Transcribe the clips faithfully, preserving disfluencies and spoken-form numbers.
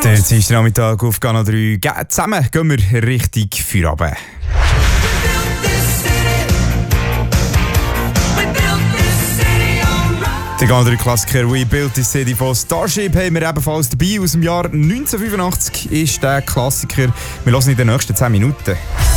Der Dienstagnachmittag auf Kanal drei. Zusammen gehen wir Richtung Feierabend. Der Kanal drei Klassiker «We Built This City» von Starship haben wir ebenfalls dabei. Aus dem Jahr neunzehnhundertfünfundachtzig ist der Klassiker. Wir hören in den nächsten zehn Minuten.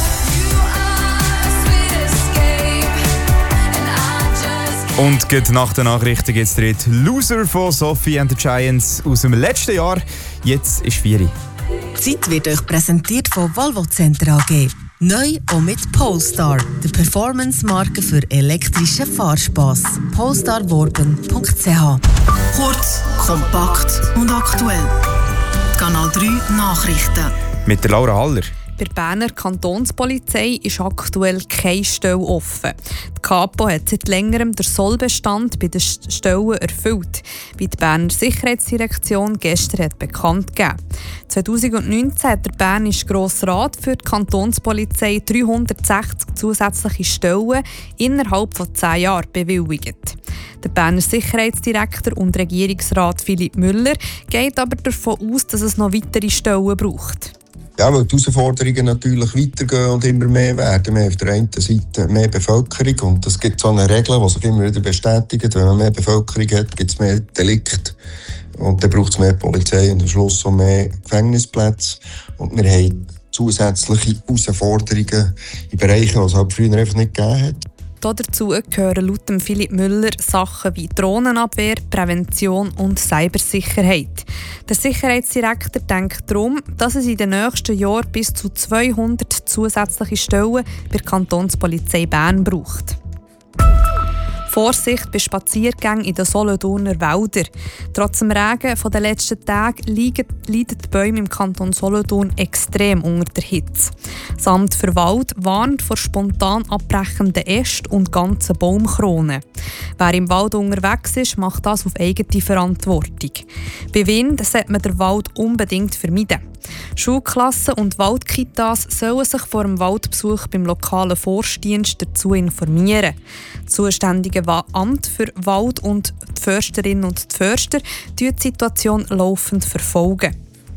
Und geht nach den Nachrichten jetzt dreht «Loser» von Sophie and the Giants aus dem letzten Jahr. Jetzt ist vier. Die Zeit wird euch präsentiert von Volvo Center A G. Neu auch mit Polestar, der Performance-Marke für elektrischen Fahrspass. polestar worben punkt c h. Kurz, kompakt und aktuell. Kanal drei Nachrichten. Mit der Laura Haller. Bei der Berner Kantonspolizei ist aktuell keine Stelle offen. Die Kapo hat seit längerem den Sollbestand bei den Stellen erfüllt, wie die Berner Sicherheitsdirektion gestern hat bekannt gegeben. zweitausendneunzehn hat der Bernische Grosse Rat für die Kantonspolizei dreihundertsechzig zusätzliche Stellen innerhalb von zehn Jahren bewilligt. Der Berner Sicherheitsdirektor und Regierungsrat Philipp Müller geht aber davon aus, dass es noch weitere Stellen braucht. Ja, weil die Herausforderungen natürlich weitergehen und immer mehr werden. Wir haben auf der einen Seite mehr Bevölkerung und es gibt so eine Regel, die sich immer wieder bestätigt. Wenn man mehr Bevölkerung hat, gibt es mehr Delikte und dann braucht es mehr Polizei und am Schluss auch mehr Gefängnisplätze. Und wir haben zusätzliche Herausforderungen in Bereichen, die es halt früher einfach nicht gegeben hat. Dazu gehören laut Philipp Müller Sachen wie Drohnenabwehr, Prävention und Cybersicherheit. Der Sicherheitsdirektor denkt darum, dass es in den nächsten Jahren bis zu zweihundert zusätzliche Stellen bei der Kantonspolizei Bern braucht. Vorsicht bei Spaziergängen in den Solothurner Wäldern. Trotz dem Regen von den letzten Tagen leiden die Bäume im Kanton Solothurn extrem unter der Hitze. Das Amt für Wald warnt vor spontan abbrechenden Ästen und ganzen Baumkronen. Wer im Wald unterwegs ist, macht das auf eigene Verantwortung. Bei Wind sollte man den Wald unbedingt vermeiden. Schulklassen und Waldkitas sollen sich vor dem Waldbesuch beim lokalen Forstdienst dazu informieren. Das zuständige Amt für Wald und die Försterinnen und die Förster die Situation laufend verfolgen.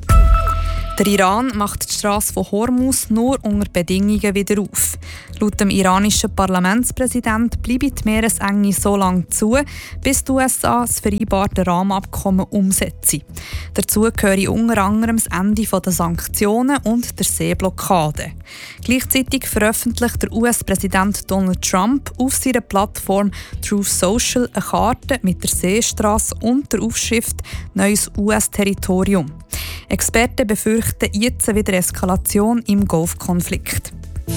Der Iran macht die Strasse von Hormuz nur unter Bedingungen wieder auf. Laut dem iranischen Parlamentspräsident bleibe die Meeresenge so lange zu, bis die U S A das vereinbarte Rahmenabkommen umsetzen. Dazu gehören unter anderem das Ende der Sanktionen und der Seeblockade. Gleichzeitig veröffentlicht der U S-Präsident Donald Trump auf seiner Plattform Truth Social eine Karte mit der Seestrasse und der Aufschrift «Neues U S-Territorium». Experten befürchten jetzt wieder Eskalation im Golfkonflikt.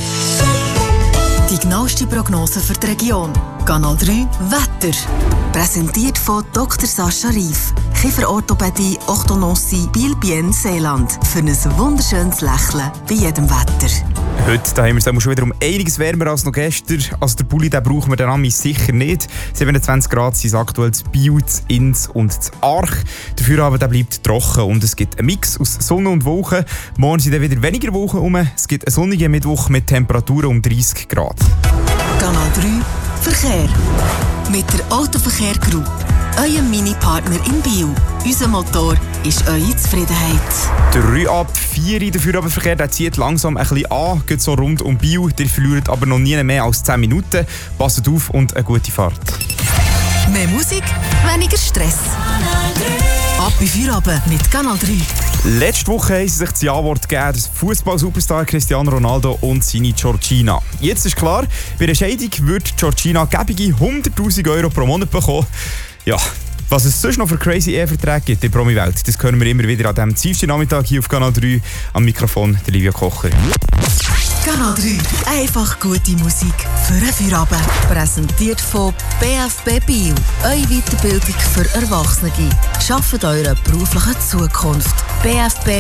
Die genaueste Prognose für die Region. Kanal drei Wetter. Präsentiert von Doktor Sascha Rief. Kieferorthopädie, Orthodontie, Biel-Bien, Seeland. Für ein wunderschönes Lächeln bei jedem Wetter. Heute da haben wir es schon wieder um einiges wärmer als noch gestern. Also der Pulli den brauchen wir den Ami sicher nicht. siebenundzwanzig Grad sind es aktuell zu Biel, zu Ins und zu Arch. Dafür aber der bleibt trocken und es gibt einen Mix aus Sonne und Wolken. Morgen sind dann wieder weniger Wolken herum. Es gibt einen sonnigen Mittwoch mit Temperaturen um dreißig Grad. Kanal drei Verkehr. Mit der Autoverkehr Group. Euer Mini-Partner in Biel. Unser Motor ist eure Zufriedenheit. drei ab vier in der Feierabendverkehr, der zieht langsam ein bisschen an, geht so rund um Biel. Ihr verliert aber noch nie mehr als zehn Minuten. Passt auf und eine gute Fahrt. Mehr Musik, weniger Stress. Ab in Feierabend mit Kanal drei. Letzte Woche haben sie sich das Ja-Wort gegeben, das Fußball-Superstar Cristiano Ronaldo und seine Georgina. Jetzt ist klar, bei der Scheidung wird Georgina gebige hunderttausend Euro pro Monat bekommen. Ja, was es sonst noch für crazy Eheverträge gibt in der Promi-Welt, das hören wir immer wieder an diesem Dienstagnachmittag hier auf Kanal drei. Am Mikrofon der Livia Kocher. Kanal drei. Einfach gute Musik für einen Feierabend. Präsentiert von B F B Biel. Eure Weiterbildung für Erwachsene. Schafft eure berufliche Zukunft. B F B